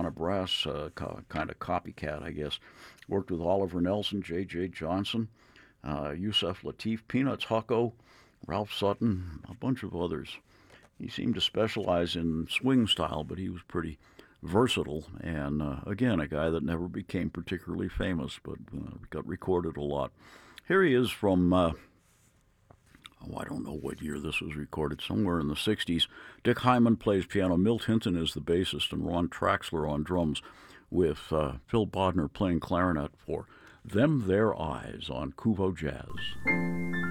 a brass kind of copycat, I guess. Worked with Oliver Nelson, J.J. Johnson, Yusef Lateef, Peanuts Hucko, Ralph Sutton, a bunch of others. He seemed to specialize in swing style, but he was pretty versatile. And again, a guy that never became particularly famous, but got recorded a lot. Here he is from, I don't know what year this was recorded, somewhere in the 60s. Dick Hyman plays piano. Milt Hinton is the bassist, and Ron Traxler on drums, with Phil Bodner playing clarinet for Them Their Eyes on Kuvo Jazz.